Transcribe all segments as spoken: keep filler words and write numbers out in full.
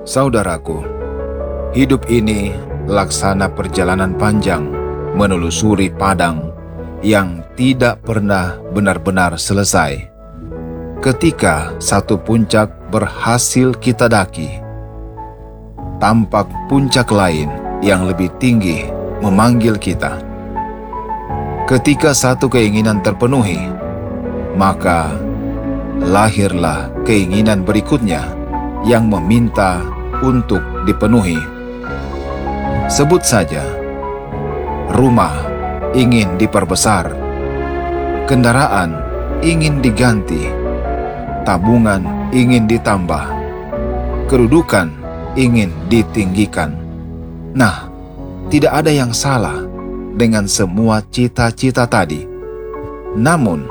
Saudaraku, hidup ini laksana perjalanan panjang menelusuri padang yang tidak pernah benar-benar selesai. Ketika satu puncak berhasil kita daki, tampak puncak lain yang lebih tinggi memanggil kita. Ketika satu keinginan terpenuhi, maka lahirlah keinginan berikutnya yang meminta untuk dipenuhi. Sebut saja, rumah ingin diperbesar, kendaraan ingin diganti, tabungan ingin ditambah, kedudukan ingin ditinggikan. Nah, tidak ada yang salah dengan semua cita-cita tadi. Namun,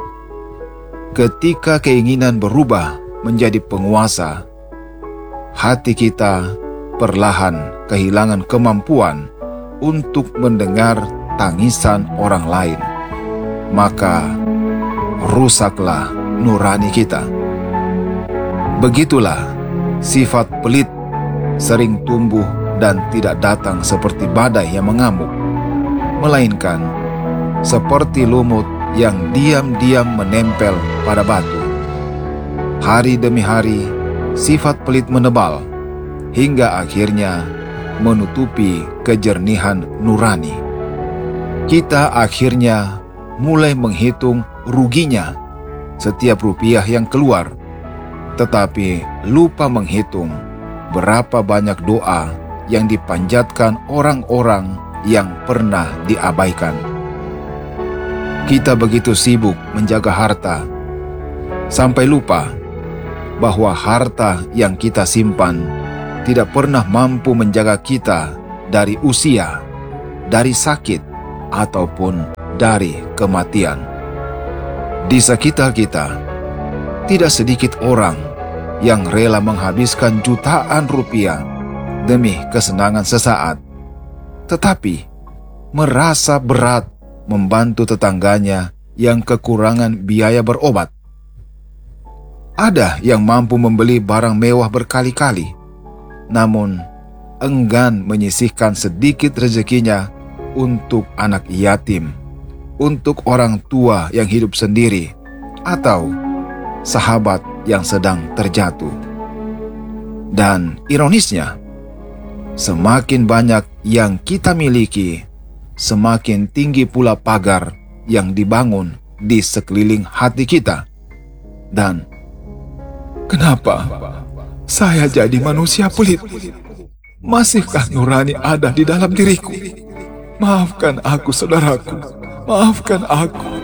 ketika keinginan berubah menjadi penguasa, hati kita perlahan kehilangan kemampuan untuk mendengar tangisan orang lain. Maka rusaklah nurani kita. Begitulah sifat pelit sering tumbuh dan tidak datang seperti badai yang mengamuk, melainkan seperti lumut yang diam-diam menempel pada batu. Hari demi hari, sifat pelit menebal, hingga akhirnya menutupi kejernihan nurani. Kita akhirnya mulai menghitung ruginya setiap rupiah yang keluar, tetapi lupa menghitung berapa banyak doa yang dipanjatkan orang-orang yang pernah diabaikan. Kita begitu sibuk menjaga harta, sampai lupa bahwa harta yang kita simpan tidak pernah mampu menjaga kita dari usia, dari sakit, ataupun dari kematian. Di sekitar kita, tidak sedikit orang yang rela menghabiskan jutaan rupiah demi kesenangan sesaat, tetapi merasa berat membantu tetangganya yang kekurangan biaya berobat. Ada yang mampu membeli barang mewah berkali-kali, namun enggan menyisihkan sedikit rezekinya untuk anak yatim, untuk orang tua yang hidup sendiri, atau sahabat yang sedang terjatuh. Dan ironisnya, semakin banyak yang kita miliki, semakin tinggi pula pagar yang dibangun di sekeliling hati kita. Dan kenapa saya jadi manusia pelit? Masihkah nurani ada di dalam diriku? Maafkan aku, saudaraku. Maafkan aku.